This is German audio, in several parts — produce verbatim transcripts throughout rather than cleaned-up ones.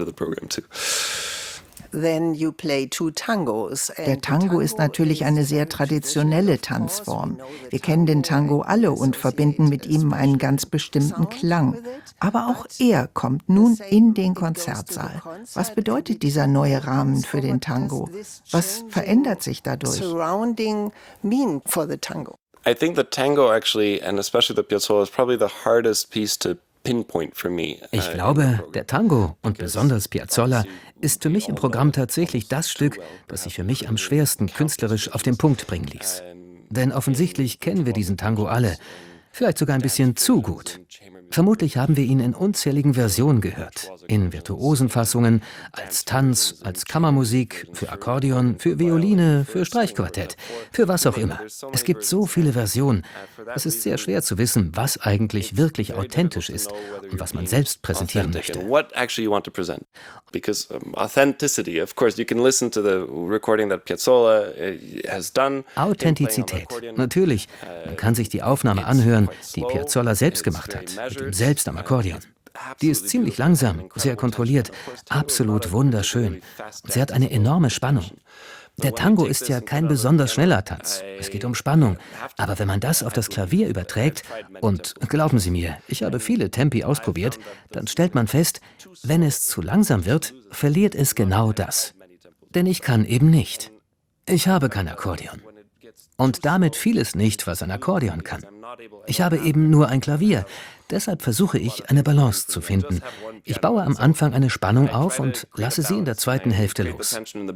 Der Tango ist natürlich eine sehr traditionelle Tanzform. Wir kennen den Tango alle und verbinden mit ihm einen ganz bestimmten Klang. Aber auch er kommt nun in den Konzertsaal. Was bedeutet dieser neue Rahmen für den Tango? Was verändert sich dadurch? I think the tango actually, and especially the piazzolla, is probably the hardest piece to Ich glaube, der Tango und besonders Piazzolla ist für mich im Programm tatsächlich das Stück, das sich für mich am schwersten künstlerisch auf den Punkt bringen ließ. Denn offensichtlich kennen wir diesen Tango alle, vielleicht sogar ein bisschen zu gut. Vermutlich haben wir ihn in unzähligen Versionen gehört, in virtuosen Fassungen, als Tanz, als Kammermusik, für Akkordeon, für Violine, für Streichquartett, für was auch immer. Es gibt so viele Versionen. Es ist sehr schwer zu wissen, was eigentlich wirklich authentisch ist und was man selbst präsentieren möchte. Authentizität. Natürlich, man kann sich die Aufnahme anhören, die Piazzolla selbst gemacht hat, mit ihm selbst am Akkordeon. Die ist ziemlich langsam, sehr kontrolliert, absolut wunderschön. Und sie hat eine enorme Spannung. Der Tango ist ja kein besonders schneller Tanz. Es geht um Spannung. Aber wenn man das auf das Klavier überträgt, und glauben Sie mir, ich habe viele Tempi ausprobiert, dann stellt man fest, wenn es zu langsam wird, verliert es genau das. Denn ich kann eben nicht. Ich habe kein Akkordeon. Und damit vieles nicht, was ein Akkordeon kann. Ich habe eben nur ein Klavier. Deshalb versuche ich, eine Balance zu finden. Ich baue am Anfang eine Spannung auf und lasse sie in der zweiten Hälfte los.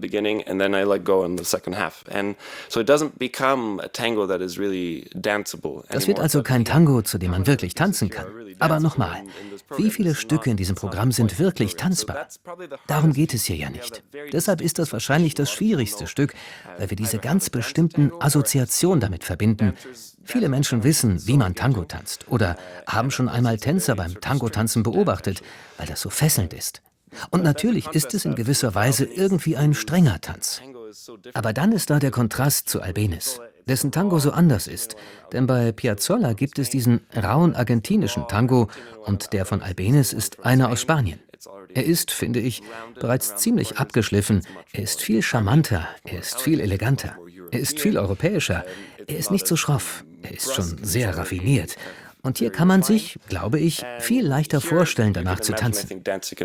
Das wird also kein Tango, zu dem man wirklich tanzen kann. Aber nochmal, wie viele Stücke in diesem Programm sind wirklich tanzbar? Darum geht es hier ja nicht. Deshalb ist das wahrscheinlich das schwierigste Stück, weil wir diese ganz bestimmten Assoziationen damit verbinden. Viele Menschen wissen, wie man Tango tanzt oder haben schon einmal Tänzer beim Tango-Tanzen beobachtet, weil das so fesselnd ist. Und natürlich ist es in gewisser Weise irgendwie ein strenger Tanz. Aber dann ist da der Kontrast zu Albéniz, dessen Tango so anders ist. Denn bei Piazzolla gibt es diesen rauen argentinischen Tango und der von Albéniz ist einer aus Spanien. Er ist, finde ich, bereits ziemlich abgeschliffen, er ist viel charmanter, er ist viel eleganter, er ist viel europäischer, er ist nicht so schroff, er ist schon sehr raffiniert. Und hier kann man sich, glaube ich, viel leichter vorstellen, danach zu tanzen.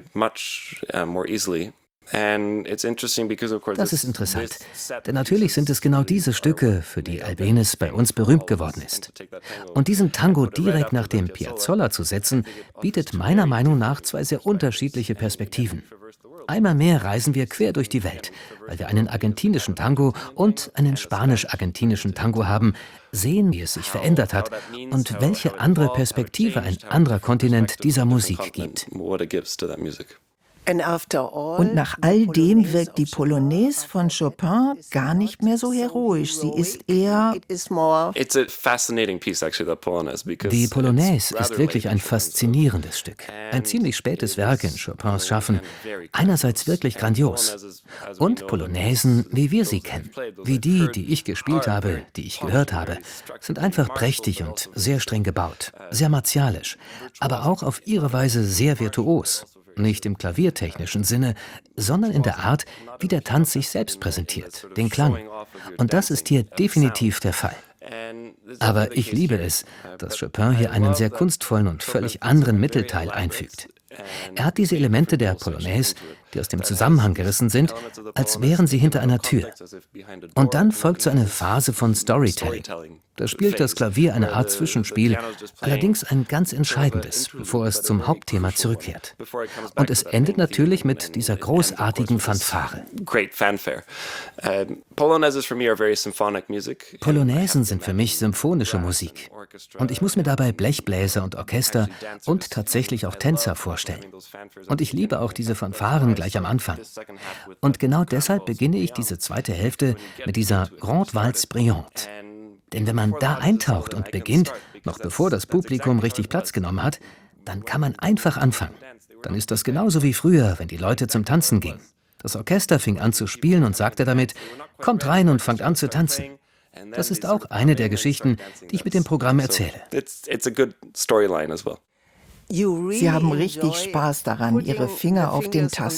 Das ist interessant, denn natürlich sind es genau diese Stücke, für die Albéniz bei uns berühmt geworden ist. Und diesen Tango direkt nach dem Piazzolla zu setzen, bietet meiner Meinung nach zwei sehr unterschiedliche Perspektiven. Einmal mehr reisen wir quer durch die Welt, weil wir einen argentinischen Tango und einen spanisch-argentinischen Tango haben, sehen, wie es sich verändert hat und welche andere Perspektive ein anderer Kontinent dieser Musik gibt. Und nach all dem wirkt die Polonaise von Chopin gar nicht mehr so heroisch. Sie ist eher... Die Polonaise ist wirklich ein faszinierendes Stück. Ein ziemlich spätes Werk in Chopins Schaffen. Einerseits wirklich grandios. Und Polonaisen, wie wir sie kennen, wie die, die ich gespielt habe, die ich gehört habe, sind einfach prächtig und sehr streng gebaut, sehr martialisch, aber auch auf ihre Weise sehr virtuos. Nicht im klaviertechnischen Sinne, sondern in der Art, wie der Tanz sich selbst präsentiert, den Klang. Und das ist hier definitiv der Fall. Aber ich liebe es, dass Chopin hier einen sehr kunstvollen und völlig anderen Mittelteil einfügt. Er hat diese Elemente der Polonaise, die aus dem Zusammenhang gerissen sind, als wären sie hinter einer Tür. Und dann folgt so eine Phase von Storytelling. Da spielt das Klavier eine Art Zwischenspiel, allerdings ein ganz entscheidendes, bevor es zum Hauptthema zurückkehrt. Und es endet natürlich mit dieser großartigen Fanfare. Polonaisen sind für mich symphonische Musik. Und ich muss mir dabei Blechbläser und Orchester und tatsächlich auch Tänzer vorstellen. Und ich liebe auch diese Fanfaren gleich am Anfang. Und genau deshalb beginne ich diese zweite Hälfte mit dieser Grande Valse Brillante. Denn wenn man da eintaucht und beginnt, noch bevor das Publikum richtig Platz genommen hat, dann kann man einfach anfangen. Dann ist das genauso wie früher, wenn die Leute zum Tanzen gingen. Das Orchester fing an zu spielen und sagte damit, kommt rein und fangt an zu tanzen. Das ist auch eine der Geschichten, die ich mit dem Programm erzähle. Sie haben richtig Spaß daran, Ihre Finger auf den Tasten